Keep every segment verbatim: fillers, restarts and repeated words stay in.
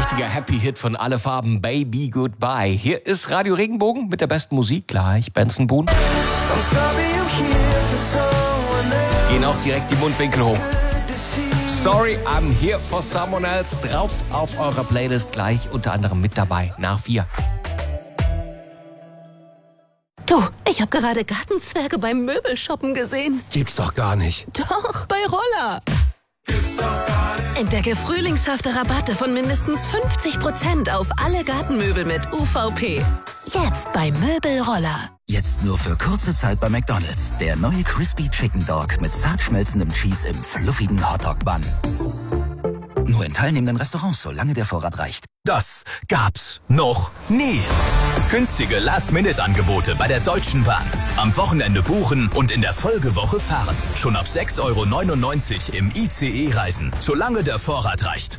richtiger Happy-Hit von Alle Farben, Baby Goodbye. Hier ist Radio Regenbogen mit der besten Musik, gleich Benson Boone. Gehen auch direkt die Mundwinkel hoch. Sorry, I'm here for someone else. Drauf auf eurer Playlist gleich unter anderem mit dabei. Nach vier. Du, ich habe gerade Gartenzwerge beim Möbelshoppen gesehen. Gibt's doch gar nicht. Doch, bei Roller. Gibt's doch gar nicht. Entdecke frühlingshafte Rabatte von mindestens fünfzig Prozent auf alle Gartenmöbel mit U V P. Jetzt bei Möbelroller. Jetzt nur für kurze Zeit bei McDonald's. Der neue Crispy Chicken Dog mit zart schmelzendem Cheese im fluffigen Hotdog-Bun. Nur in teilnehmenden Restaurants, solange der Vorrat reicht. Das gab's noch nie. Günstige Last-Minute-Angebote bei der Deutschen Bahn. Am Wochenende buchen und in der Folgewoche fahren. Schon ab sechs Euro neunundneunzig im I C E-Reisen, solange der Vorrat reicht.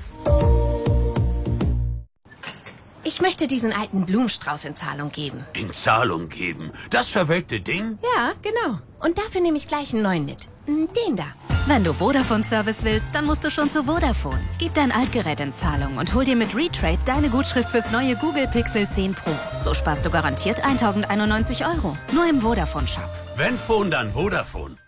Ich möchte diesen alten Blumenstrauß in Zahlung geben. In Zahlung geben? Das verwelkte Ding? Ja, genau. Und dafür nehme ich gleich einen neuen mit. Den da. Wenn du Vodafone-Service willst, dann musst du schon zu Vodafone. Gib dein Altgerät in Zahlung und hol dir mit Retrade deine Gutschrift fürs neue Google Pixel zehn Pro. So sparst du garantiert tausendeinundneunzig Euro. Nur im Vodafone-Shop. Wenn Phone, dann Vodafone.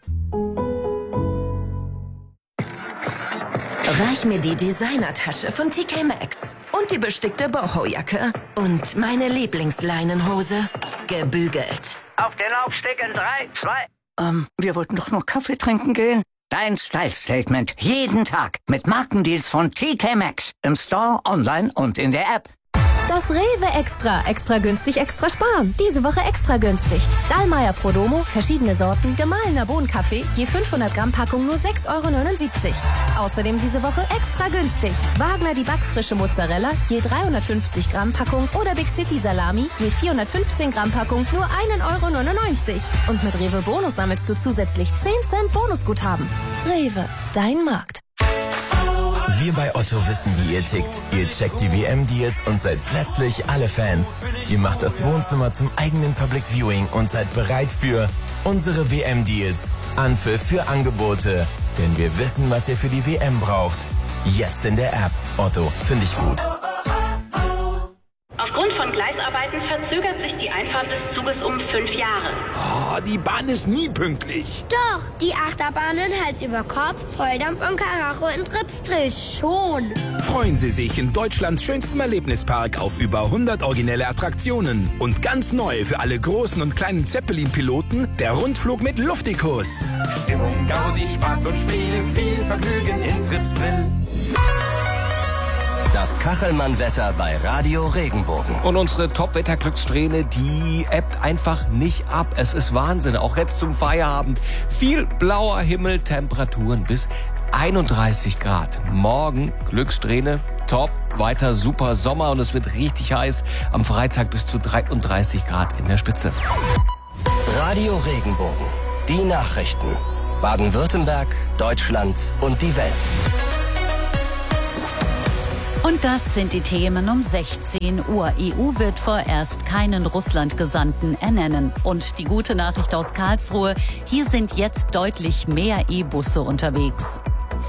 Reich mir die Designertasche von T K Maxx. Und die bestickte Boho-Jacke. Und meine Lieblingsleinenhose. Gebügelt. Auf den Laufsteg in drei, zwei... Ähm, wir wollten doch nur Kaffee trinken gehen. Dein Style-Statement. Jeden Tag. Mit Markendeals von T K Maxx. Im Store, online und in der App. Das Rewe Extra. Extra günstig, extra sparen. Diese Woche extra günstig. Dallmayr Prodomo, verschiedene Sorten, gemahlener Bohnenkaffee, je fünfhundert Gramm Packung nur sechs Euro neunundsiebzig. Außerdem diese Woche extra günstig. Wagner die backfrische Mozzarella, je dreihundertfünfzig Gramm Packung oder Big City Salami, je vierhundertfünfzehn Gramm Packung nur ein Euro neunundneunzig. Und mit Rewe Bonus sammelst du zusätzlich zehn Cent Bonusguthaben. Rewe, dein Markt. Wir bei Otto wissen, wie ihr tickt. Ihr checkt die W M-Deals und seid plötzlich alle Fans. Ihr macht das Wohnzimmer zum eigenen Public Viewing und seid bereit für unsere W M-Deals. Anpfiff für Angebote. Denn wir wissen, was ihr für die W M braucht. Jetzt in der App. Otto, finde ich gut. Aufgrund von Gleisarbeiten verzögert sich die Einfahrt des Zuges um fünf Jahre. Oh, die Bahn ist nie pünktlich. Doch, die Achterbahnen Hals über Kopf, Volldampf und Karacho in Tripsdrill schon. Freuen Sie sich in Deutschlands schönstem Erlebnispark auf über hundert originelle Attraktionen. Und ganz neu für alle großen und kleinen Zeppelin-Piloten, der Rundflug mit Luftikus. Stimmung, Gaudi, Spaß und Spiel, viel Vergnügen in Tripsdrill. Das Kachelmann-Wetter bei Radio Regenbogen. Und unsere Top-Wetter-Glückssträhne, die ebbt einfach nicht ab. Es ist Wahnsinn, auch jetzt zum Feierabend. Viel blauer Himmel, Temperaturen bis einunddreißig Grad. Morgen Glückssträhne, top, weiter super Sommer und es wird richtig heiß. Am Freitag bis zu dreiunddreißig Grad in der Spitze. Radio Regenbogen. Die Nachrichten. Baden-Württemberg, Deutschland und die Welt. Und das sind die Themen um sechzehn Uhr. E U wird vorerst keinen Russland-Gesandten ernennen. Und die gute Nachricht aus Karlsruhe, hier sind jetzt deutlich mehr E-Busse unterwegs.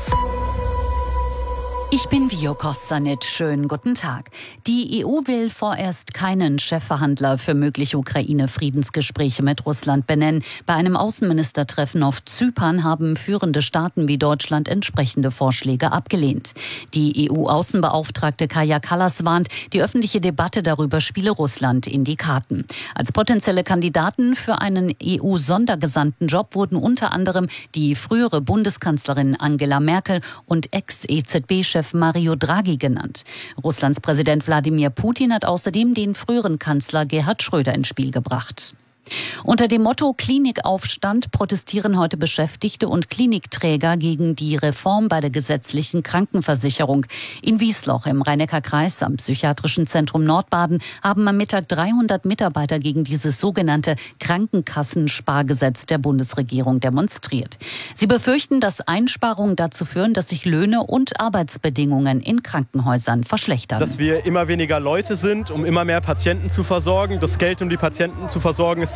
Ich bin Vio Kostanit. Schönen guten Tag. Die E U will vorerst keinen Chefverhandler für mögliche Ukraine-Friedensgespräche mit Russland benennen. Bei einem Außenministertreffen auf Zypern haben führende Staaten wie Deutschland entsprechende Vorschläge abgelehnt. Die E U-Außenbeauftragte Kaja Kallas warnt, die öffentliche Debatte darüber spiele Russland in die Karten. Als potenzielle Kandidaten für einen E U-Sondergesandtenjob wurden unter anderem die frühere Bundeskanzlerin Angela Merkel und Ex-E Z B-Chef Mario Draghi genannt. Russlands Präsident Wladimir Putin hat außerdem den früheren Kanzler Gerhard Schröder ins Spiel gebracht. Unter dem Motto Klinikaufstand protestieren heute Beschäftigte und Klinikträger gegen die Reform bei der gesetzlichen Krankenversicherung. In Wiesloch im Rhein-Neckar-Kreis am Psychiatrischen Zentrum Nordbaden haben am Mittag dreihundert Mitarbeiter gegen dieses sogenannte Krankenkassenspargesetz der Bundesregierung demonstriert. Sie befürchten, dass Einsparungen dazu führen, dass sich Löhne und Arbeitsbedingungen in Krankenhäusern verschlechtern. Dass wir immer weniger Leute sind, um immer mehr Patienten zu versorgen. Das Geld, um die Patienten zu versorgen, ist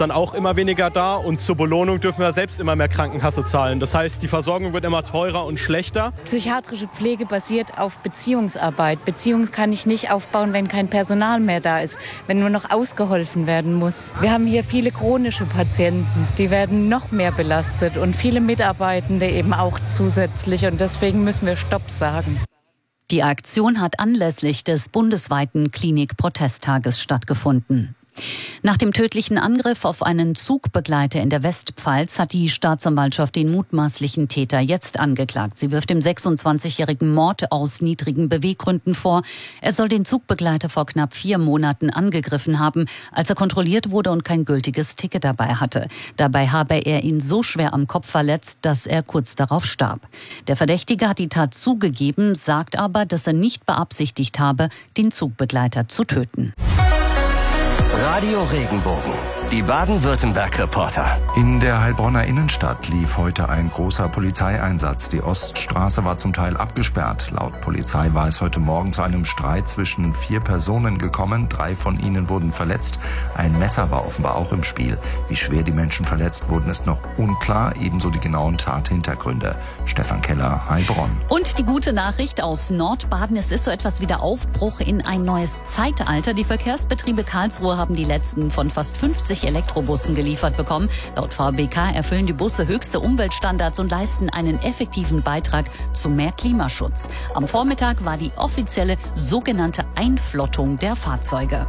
dann auch immer weniger da und zur Belohnung dürfen wir selbst immer mehr Krankenkasse zahlen. Das heißt, die Versorgung wird immer teurer und schlechter. Psychiatrische Pflege basiert auf Beziehungsarbeit. Beziehung kann ich nicht aufbauen, wenn kein Personal mehr da ist, wenn nur noch ausgeholfen werden muss. Wir haben hier viele chronische Patienten, die werden noch mehr belastet und viele Mitarbeitende eben auch zusätzlich und deswegen müssen wir Stopp sagen. Die Aktion hat anlässlich des bundesweiten Klinik-Protesttages stattgefunden. Nach dem tödlichen Angriff auf einen Zugbegleiter in der Westpfalz hat die Staatsanwaltschaft den mutmaßlichen Täter jetzt angeklagt. Sie wirft dem sechsundzwanzigjährigen Mord aus niedrigen Beweggründen vor. Er soll den Zugbegleiter vor knapp vier Monaten angegriffen haben, als er kontrolliert wurde und kein gültiges Ticket dabei hatte. Dabei habe er ihn so schwer am Kopf verletzt, dass er kurz darauf starb. Der Verdächtige hat die Tat zugegeben, sagt aber, dass er nicht beabsichtigt habe, den Zugbegleiter zu töten. Radio Regenbogen, die Baden-Württemberg-Reporter. In der Heilbronner Innenstadt lief heute ein großer Polizeieinsatz. Die Oststraße war zum Teil abgesperrt. Laut Polizei war es heute Morgen zu einem Streit zwischen vier Personen gekommen. Drei von ihnen wurden verletzt. Ein Messer war offenbar auch im Spiel. Wie schwer die Menschen verletzt wurden, ist noch unklar. Ebenso die genauen Tathintergründe. Stefan Keller, Heilbronn. Und die gute Nachricht aus Nordbaden. Es ist so etwas wie der Aufbruch in ein neues Zeitalter. Die Verkehrsbetriebe Karlsruhe haben die letzten von fast fünfzig Elektrobussen geliefert bekommen. Laut V B K erfüllen die Busse höchste Umweltstandards und leisten einen effektiven Beitrag zu mehr Klimaschutz. Am Vormittag war die offizielle sogenannte Einflottung der Fahrzeuge.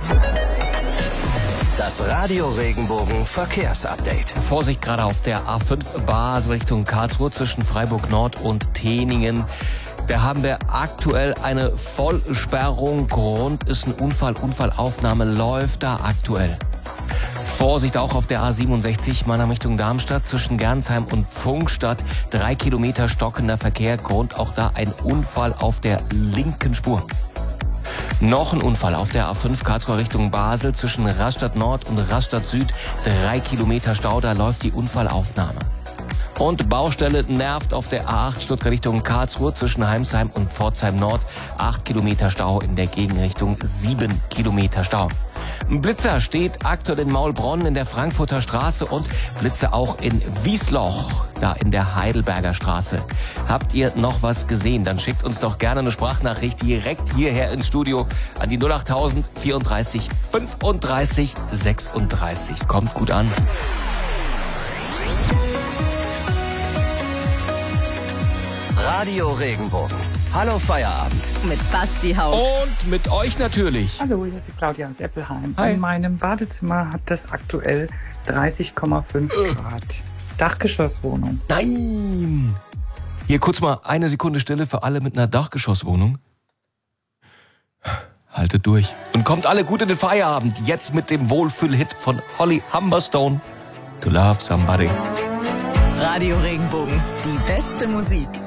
Das Radio Regenbogen Verkehrsupdate. Vorsicht gerade auf der A fünf Basel Richtung Karlsruhe zwischen Freiburg Nord und Teningen. Da haben wir aktuell eine Vollsperrung. Grund ist ein Unfall. Unfallaufnahme läuft da aktuell. Vorsicht auch auf der A siebenundsechzig, Mannheim Richtung Darmstadt zwischen Gernsheim und Pfungstadt. Drei Kilometer stockender Verkehr. Grund auch da ein Unfall auf der linken Spur. Noch ein Unfall auf der A fünf Karlsruhe Richtung Basel zwischen Rastatt Nord und Rastatt Süd. Drei Kilometer Stau, da läuft die Unfallaufnahme. Und Baustelle nervt auf der A acht Stuttgart Richtung Karlsruhe zwischen Heimsheim und Pforzheim Nord. Acht Kilometer Stau in der Gegenrichtung, sieben Kilometer Stau. Ein Blitzer steht aktuell in Maulbronn in der Frankfurter Straße und Blitzer auch in Wiesloch, da in der Heidelberger Straße. Habt ihr noch was gesehen? Dann schickt uns doch gerne eine Sprachnachricht direkt hierher ins Studio an die null acht null null vierunddreißig fünfunddreißig sechsunddreißig. Kommt gut an. Radio Regenbogen. Hallo Feierabend. Mit Basti Haupt. Und mit euch natürlich. Hallo, hier ist die Claudia aus Eppelheim. Hi. In meinem Badezimmer hat das aktuell dreißig Komma fünf äh. Grad. Dachgeschosswohnung. Nein! Hier kurz mal eine Sekunde Stille für alle mit einer Dachgeschosswohnung. Haltet durch. Und kommt alle gut in den Feierabend. Jetzt mit dem Wohlfühl-Hit von Holly Humberstone. To Love Somebody. Radio Regenbogen. Die beste Musik.